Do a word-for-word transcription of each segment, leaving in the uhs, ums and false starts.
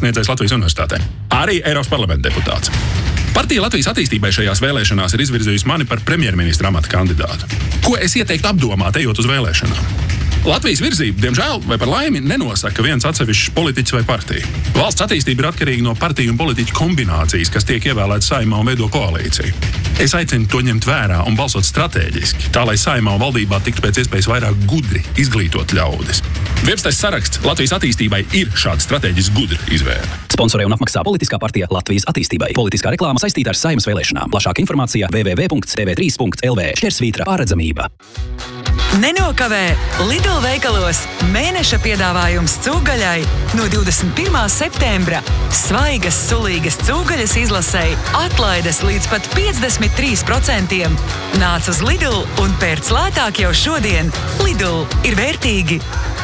pasniedzējs Latvijas universitātē. Arī Eiropas parlamenta deputāts. Partija Latvijas attīstībai šajās vēlēšanās ir izvirzījusi mani par premjerministra amata kandidātu. Ko es ieteiktu apdomāt, ejot uz vēlēšanām? Latvijas virzība, diemžēl, vai par laimi, nenosaka viens atsevišķs politiķis vai partija. Valsts attīstība ir atkarīga no partiju un politiķu kombinācijas, kas tiek ievēlētas Saeimā un veido koalīciju. Es aicinu to ņemt vērā un balsot strateģiski, tā lai Saeimā un valdībā tiktu pēc iespējas vairāk gudri izglītot ļaudis. Viepstais saraksts Latvijas attīstībai ir šāda strateģiski gudra izvēle. Sponsorē un apmaksā politiskā partija Latvijas attīstībai. Politiskā reklāma saistīta ar Saeimas vēlēšanām. Plašāka informācija w w w punkts t v trīs punkts l v šķērsvītra pārredzamība. Nenokavē Lidl veikalos mēneša piedāvājums cūgaļai no divdesmit pirmā septembra. Svaigas, sulīgas cūgaļas izlasei atlaides līdz pat piecdesmit trīs procentiem. Nāc uz Lidl un pērc lētāk jau šodien. Lidl ir vērtīgi.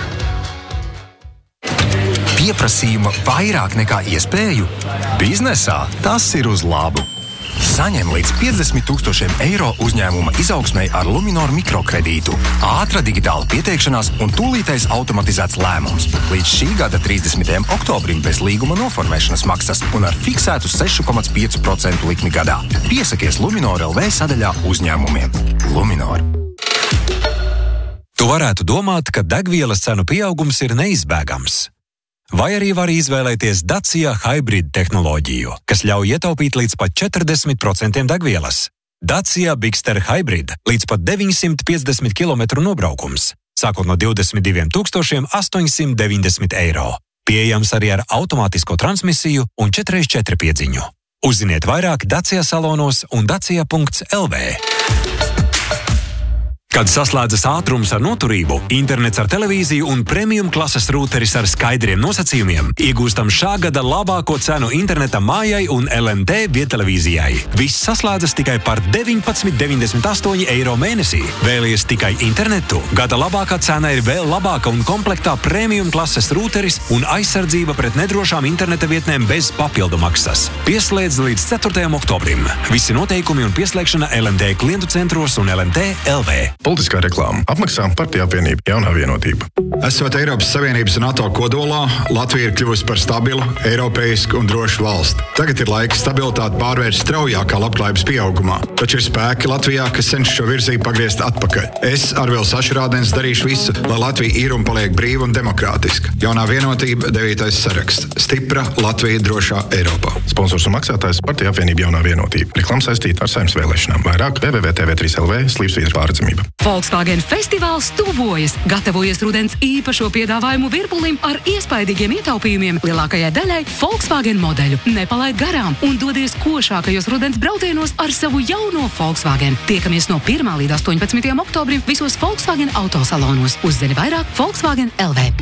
Pieprasījuma vairāk nekā iespēju? Biznesā tas ir uz labu. Saņem līdz piecdesmit tūkstošiem eiro uzņēmuma izaugsmei ar Luminor mikrokredītu. Ātra digitāla pieteikšanās un tūlītais automatizēts lēmums. Līdz šī gada trīsdesmitajam oktobrim bez līguma noformēšanas maksas un ar fiksētu seši komats pieci procenti likmi gadā. Piesakies Luminor L V sadaļā uzņēmumiem. Luminor. Tu varētu domāt, ka degvielas cenu pieaugums ir neizbēgams. Vai arī var izvēlēties Dacia Hybrid tehnoloģiju, kas ļauj ietaupīt līdz pat četrdesmit procentiem degvielas. Dacia Bigster Hybrid līdz pat deviņsimt piecdesmit kilometru nobraukums, sākot no divdesmit diviem tūkstošiem astoņsimt deviņdesmit eiro. Pieejams arī ar automātisko transmisiju un četri uz četri piedziņu. Uzziniet vairāk Dacia salonos un dacia punkts l v. Kad saslēdzas ātrums ar noturību, internets ar televīziju un premium klases rūteris ar skaidriem nosacījumiem, iegūstam šā gada labāko cenu interneta mājai un L N T viedtelevīzijai. Viss saslēdzas tikai par deviņpadsmit deviņdesmit astoņi eiro mēnesī. Vēlies tikai internetu? Gada labākā cena ir vēl labāka un komplektā premium klases rūteris un aizsardzība pret nedrošām interneta vietnēm bez papildu maksas. Pieslēdz līdz ceturtajam oktobrim. Visi noteikumi un pieslēgšana L N T klientu centros un L N T L V. Politiskā reklāma. Apmaksā Partija apvienība Jaunā vienotība. Esot Eiropas Savienības un NATO kodolā, Latvija ir kļuvusi par stabilu, eiropeisku un drošu valsti. Tagad ir laiks stabilitāti pārvērst straujākā labklājības pieaugumā. Taču ir spēki Latvijā, kas cenšas šo virzību pagriezt atpakaļ. Es, Arvils Ašrādens, darīšu visu, lai Latvija ir un paliek brīva un demokrātiska. Jaunā vienotība, devītais saraksts. Stipra Latvija drošā Eiropā. Sponsors un maksātājs Partija apvienība Jaunā vienotība. Reklāma saistīta ar Saeimas vēlēšanām. Vairāk w w w punkts t v trīs l v slīpsvītra pārredzamība. Volkswagen festivāls tuvojas. Gatavojies rudens īpašo piedāvājumu virpulim ar iespaidīgiem ietaupījumiem lielākajai daļai Volkswagen modeļu. Nepalaid garām un dodies košākajos rudens braucienos ar savu jauno Volkswagen. Tiekamies no pirmā līdz astoņpadsmitajam oktobrim visos Volkswagen autosalonos. Uzzini vairāk Volkswagen L V.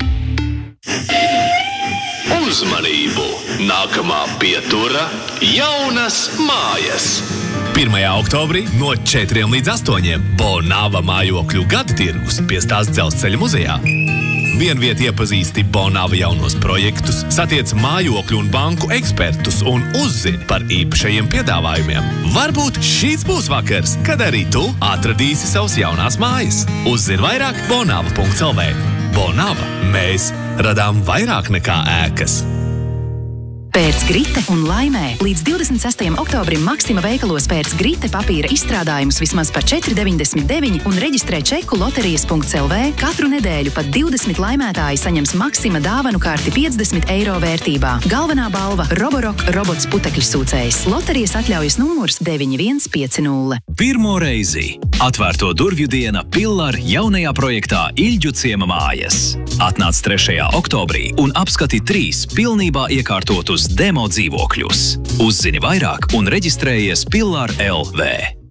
Uzmanību! Nākamā pietura – jaunas mājas! pirmajā oktobrī no četriem līdz astoņiem Bonava mājokļu gada tirgus pie Stāsts dzelzceļa muzejā. Vienviet iepazīsti Bonava jaunos projektus, satiec mājokļu un banku ekspertus un uzzini par īpašajiem piedāvājumiem. Varbūt šīs būs vakars, kad arī tu atradīsi savas jaunās mājas. Uzzini vairāk bonava punkts l v. Bonava. Mēs radām vairāk nekā ēkas. Pērc Grite un laimē. Līdz divdesmit sestajam oktobrim Maksima veikalos pērc Grite papīra izstrādājumus vismaz par četri deviņdesmit deviņi un reģistrē čeku loterijas punkts l v. Katru nedēļu pat divdesmit laimētāji saņems Maksima dāvanu karti piecdesmit eiro vērtībā. Galvenā balva – Roborock robots putekļu sūcējs. Loterijas atļaujas numurs deviņi viens pieci nulle. Pirmo reizi atvērto durvju diena Pillar jaunajā projektā Iļģu ciema mājas. Atnāc trešajā oktobrī un apskati trīs pilnībā iekārtotus demo dzīvokļus. Uzzini vairāk un reģistrējies Pillar L V.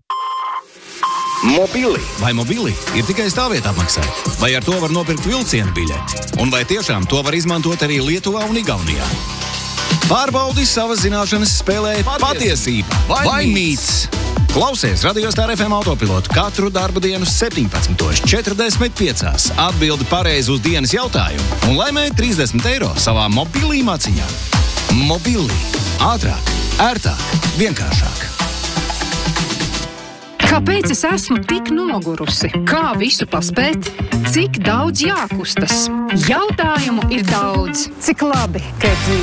Mobili. Vai mobili ir tikai stāvvietā apmaksā? Vai ar to var nopirkt vilcienu biļeti? Un vai tiešām to var izmantot arī Lietuvā un Igaunijā? Pārbaudi savas zināšanas spēlē Patiesība vai, vai mīts. Klausies Radio Star F M autopilotu katru darba dienu septiņpadsmit četrdesmit pieci. Atbildi pareizi uz dienas jautājumu un laimē trīsdesmit eiro savā mobilī maciņā. Mobili. Ātrāk, ērtāk, vienkāršāk. Kāpēc es esmu tik nogurusi? Kā visu paspēt? Cik daudz jākustas? Jautājumu ir daudz. Cik labi, ka ir dzīve.